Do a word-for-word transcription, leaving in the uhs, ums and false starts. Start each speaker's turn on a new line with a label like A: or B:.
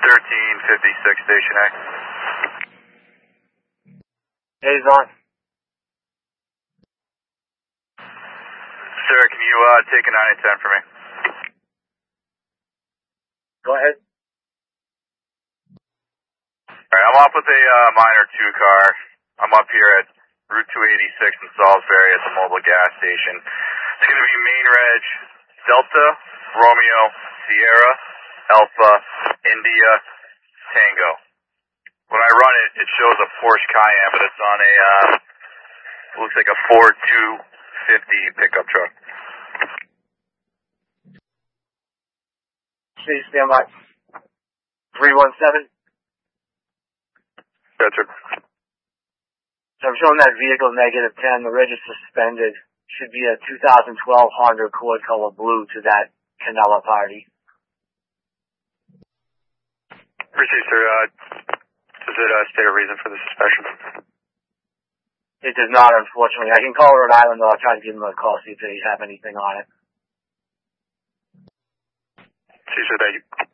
A: thirteen fifty-six, Station A.
B: Hayes on.
A: Sir, can you uh, take a nine ten for me?
B: Go ahead.
A: Alright, I'm off with a uh, minor two car. I'm up here at Route two eighty-six in Salisbury at the mobile gas station. It's going to be main reg Delta, Romeo, Sierra, Alpha, India, Tango. When I run it, it shows a Porsche Cayenne, but it's on a, uh, looks like a Ford two fifty pickup truck.
B: Please stand by. three one seven.
A: That's it.
B: So I'm showing that vehicle negative ten. The reg is suspended. Should be a two thousand twelve Honda Accord color blue to that Canela party.
A: Appreciate, sir. Uh, does it uh, state a reason for the suspension?
B: It does not, unfortunately. I can call Rhode Island, though. I'll try to give them a call, see if they have anything on it.
A: See, sir. Thank you.